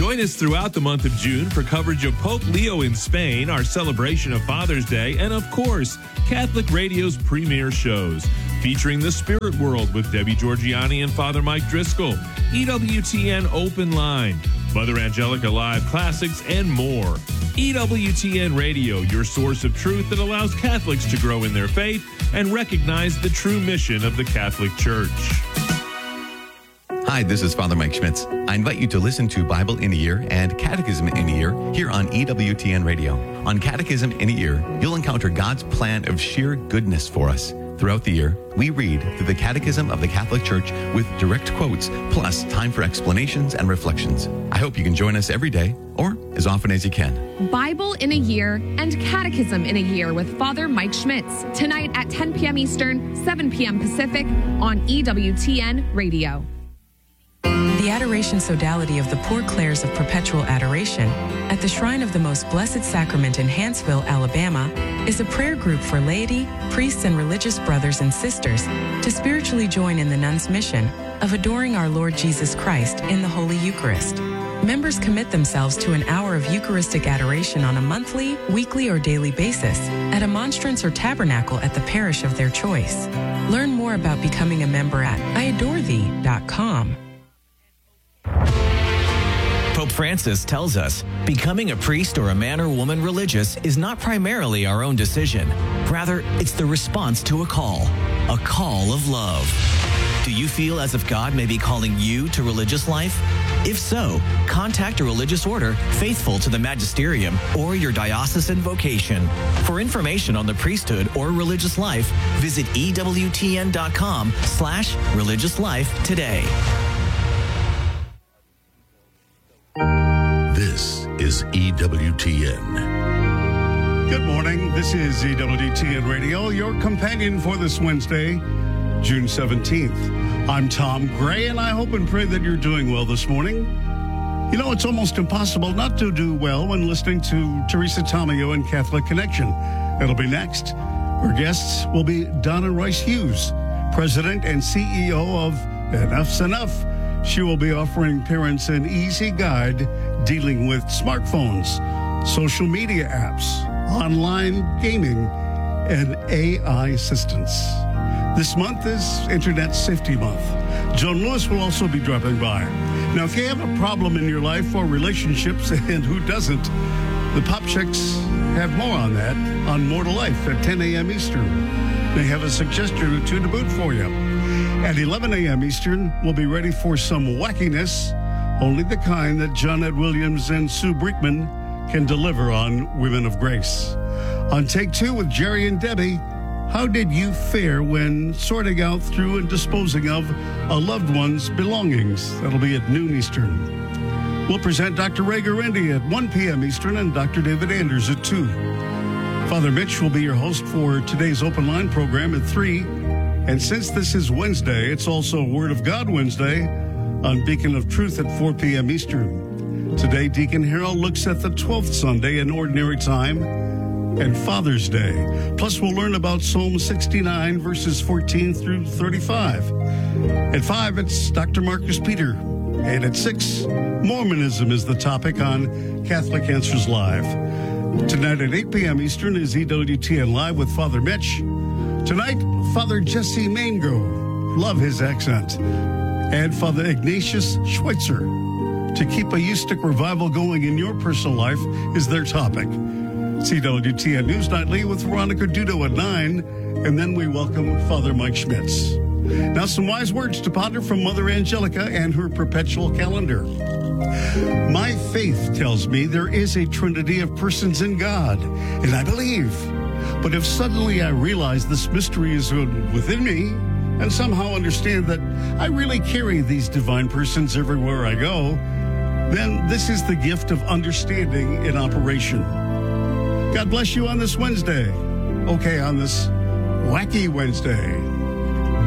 Join us throughout the month of June for coverage of Pope Leo in Spain, our celebration of Father's Day, and of course, Catholic Radio's premier shows, featuring The Spirit World with Debbie Georgiani and Father Mike Driscoll, EWTN Open Line, Mother Angelica Live Classics, and more. EWTN Radio, your source of truth that allows Catholics to grow in their faith and recognize the true mission of the Catholic Church. Hi, this is Father Mike Schmitz. I invite you to listen to Bible in a Year and Catechism in a Year here on EWTN Radio. On Catechism in a Year, you'll encounter God's plan of sheer goodness for us. Throughout the year, we read through the Catechism of the Catholic Church with direct quotes, plus time for explanations and reflections. I hope you can join us every day, or as often as you can. Bible in a Year and Catechism in a Year with Father Mike Schmitz. Tonight at 10 p.m. Eastern, 7 p.m. Pacific on EWTN Radio. The Adoration Sodality of the Poor Clares of Perpetual Adoration at the Shrine of the Most Blessed Sacrament in Hanceville, Alabama, is a prayer group for laity, priests, and religious brothers and sisters to spiritually join in the nuns' mission of adoring our Lord Jesus Christ in the Holy Eucharist. Members commit themselves to an hour of Eucharistic adoration on a monthly, weekly, or daily basis at a monstrance or tabernacle at the parish of their choice. Learn more about becoming a member at iadorethee.com. Pope Francis tells us becoming a priest or a man or woman religious is not primarily our own decision. Rather, it's the response to a call of love. Do you feel as if God may be calling you to religious life? If so, contact a religious order faithful to the magisterium or your diocesan vocation. For information on the priesthood or religious life, visit EWTN.com/religious life today. This is EWTN. Good morning. This is EWTN Radio, your companion for this Wednesday, June 17th. I'm Tom Gray, and I hope and pray that you're doing well this morning. You know, it's almost impossible not to do well when listening to Teresa Tomeo and Catholic Connection. It'll be next. Our guests will be Donna Rice Hughes, President and CEO of Enough's Enough. She will be offering parents an easy guide dealing with smartphones, social media apps, online gaming, and AI assistance. This month is Internet Safety Month. Joan Lewis will also be dropping by. Now, if you have a problem in your life or relationships, and who doesn't, the Pop Chicks have more on that on More to Life at 10 a.m. Eastern. They have a suggestion or two to boot for you. At 11 a.m. Eastern, we'll be ready for some wackiness, only the kind that John Ed Williams and Sue Brinkman can deliver on Women of Grace. On Take Two with Jerry and Debbie, how did you fare when sorting out through and disposing of a loved one's belongings? That'll be at noon Eastern. We'll present Dr. Ray Guarendi at 1 p.m. Eastern and Dr. David Anders at 2. Father Mitch will be your host for today's Open Line program at 3. And since this is Wednesday, it's also Word of God Wednesday on Beacon of Truth at 4 p.m. Eastern. Today, Deacon Harold looks at the 12th Sunday in Ordinary Time and Father's Day. Plus, we'll learn about Psalm 69, verses 14 through 35. At 5, it's Dr. Marcus Peter. And at 6, Mormonism is the topic on Catholic Answers Live. Tonight at 8 p.m. Eastern is EWTN Live with Father Mitch. Tonight, Father Jesse Mango, love his accent, and Father Ignatius Schweitzer. To keep a Eustick revival going in your personal life is their topic. CWTN News Nightly with Veronica Dudo at 9, and then we welcome Father Mike Schmitz. Now some wise words to ponder from Mother Angelica and her perpetual calendar. My faith tells me there is a trinity of persons in God, and I believe. But if suddenly I realize this mystery is within me and somehow understand that I really carry these divine persons everywhere I go, then this is the gift of understanding in operation. God bless you on this Wednesday. Okay, on this wacky Wednesday.